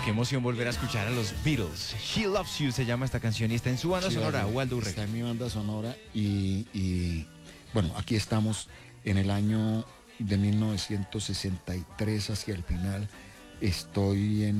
qué emoción volver a escuchar a los Beatles. She Loves You se llama esta canción y está en su banda sonora, Waldo Urrego. Está en mi banda sonora y bueno, aquí estamos en el año de 1963 hacia el final. Estoy en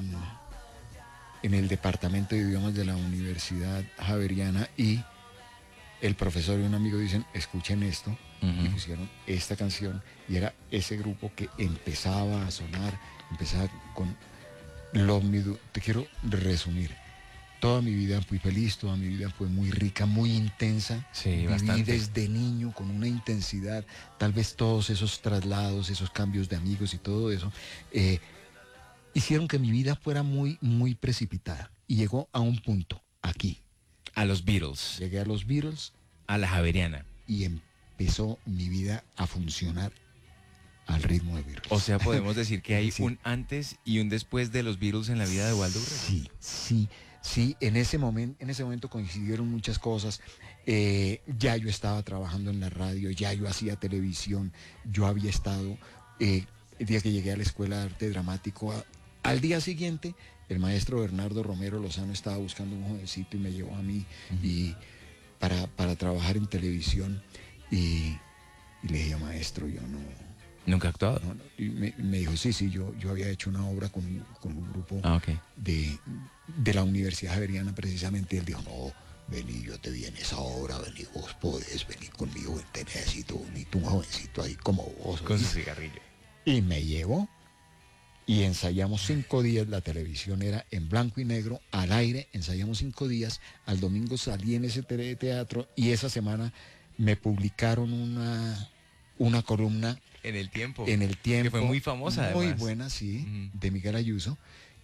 el departamento de idiomas de la Universidad Javeriana y el profesor y un amigo dicen, escuchen esto, y pusieron esta canción, y era ese grupo que empezaba a sonar, empezaba con Love Me Do. Te quiero resumir. Toda mi vida fui feliz, toda mi vida fue muy rica, muy intensa. Sí, Viví bastante. desde niño con una intensidad, tal vez todos esos traslados, esos cambios de amigos y todo eso, hicieron que mi vida fuera muy, muy precipitada. Y llegó a un punto, aquí. A los Beatles, Llegué a los Beatles a la Javeriana. y empezó mi vida a funcionar al ritmo de Beatles. O sea, podemos decir que hay Sí. un antes y un después de los Beatles en la vida de Waldo Urrego. Sí, en ese momento coincidieron muchas cosas. Ya yo estaba trabajando en la radio, ya yo hacía televisión, yo había estado, el día que llegué a la Escuela de Arte Dramático, al día siguiente, el maestro Bernardo Romero Lozano estaba buscando un jovencito y me llevó a mí y para trabajar en televisión y le dije, maestro, yo no... ¿Nunca ha actuado? No, no. Y me dijo, sí, yo había hecho una obra con un grupo Ok. de la Universidad Javeriana precisamente. Y él dijo, no, vení, yo te vi en esa obra, vení, vos podés venir conmigo, te necesito un jovencito ahí como vos. Con su cigarrillo. Y me llevó y ensayamos 5 días, la televisión era en blanco y negro, al aire, ensayamos 5 días, al domingo salí en ese teatro y esa semana me publicaron una columna En el tiempo. en el tiempo. Que fue muy famosa, además. Muy buena, sí, de Miguel Ayuso.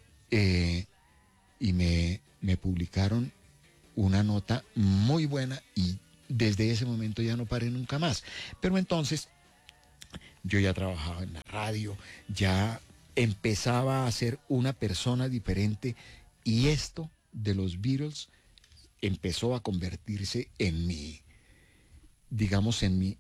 Y me publicaron una nota muy buena y desde ese momento ya no paré nunca más. Pero entonces yo ya trabajaba en la radio, ya empezaba a ser una persona diferente y esto de los Beatles empezó a convertirse en mi, digamos, en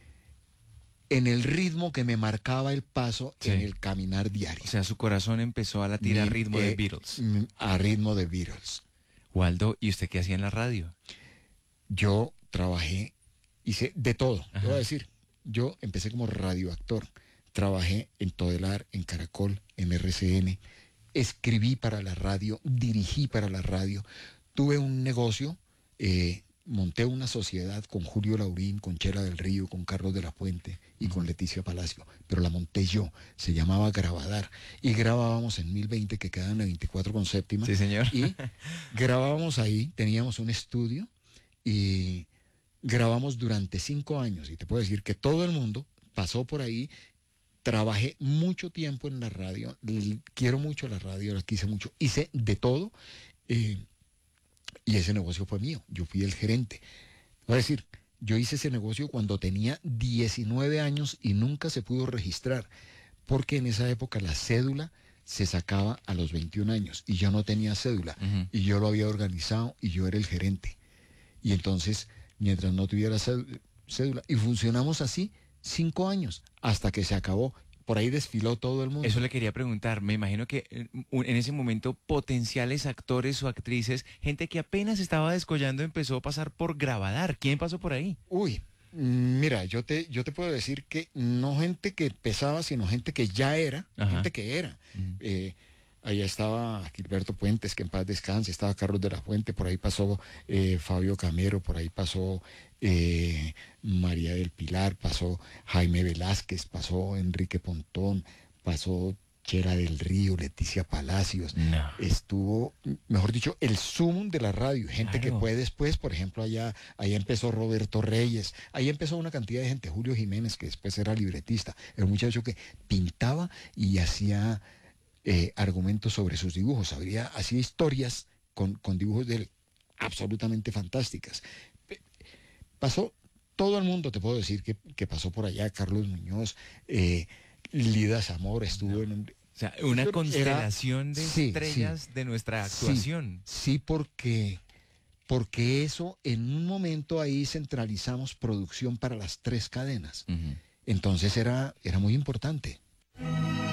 el ritmo que me marcaba el paso Sí. en el caminar diario. O sea, su corazón empezó a latir a ritmo de Beatles. A ritmo de Beatles. Waldo, ¿y usted qué hacía en la radio? Yo trabajé, hice de todo. Ajá. Te voy a decir, yo empecé como radioactor. Trabajé en Todelar, en Caracol, en RCN. Escribí para la radio, dirigí para la radio. Tuve un negocio, monté una sociedad con Julio Laurín, con Chela del Río, con Carlos de la Fuente y con Leticia Palacio, pero la monté yo, se llamaba Grabadar, y grabábamos en 1020, que queda en la 24 con séptima. Sí, señor. Y grabábamos ahí, teníamos un estudio y grabamos durante 5 años, y te puedo decir que todo el mundo pasó por ahí. Trabajé mucho tiempo en la radio, quiero mucho la radio, la quise mucho, hice de todo, y ese negocio fue mío, yo fui el gerente. Voy a decir, yo hice ese negocio cuando tenía 19 años y nunca se pudo registrar, porque en esa época la cédula se sacaba a los 21 años y yo no tenía cédula, y yo lo había organizado y yo era el gerente. Y entonces, mientras no tuviera cédula, y funcionamos así 5 años, hasta que se acabó. Por ahí desfiló todo el mundo. Eso le quería preguntar. Me imagino que en ese momento potenciales actores o actrices, gente que apenas estaba descollando, empezó a pasar por Grabadar. ¿Quién pasó por ahí? Uy, mira, yo te puedo decir que no gente que pesaba, sino gente que ya era, Ajá. gente que era. Allá estaba Gilberto Puentes, que en paz descanse, estaba Carlos de la Fuente, por ahí pasó Fabio Camero, por ahí pasó María del Pilar, pasó Jaime Velázquez, pasó Enrique Pontón, pasó Chela del Río, Leticia Palacios. No. Estuvo, mejor dicho, el sumum de la radio, gente Claro. que fue después, por ejemplo, allá empezó Roberto Reyes, ahí empezó una cantidad de gente, Julio Jiménez, que después era libretista, el muchacho que pintaba y hacía argumentos sobre sus dibujos, hacía historias con dibujos de él absolutamente fantásticas. Pasó todo el mundo, te puedo decir que pasó por allá, Carlos Muñoz, Lida Zamora estuvo en un... O sea, una Era- constelación de sí, estrellas sí. de nuestra actuación. Sí, porque eso, en un momento ahí centralizamos producción para las 3 cadenas. Entonces era muy importante.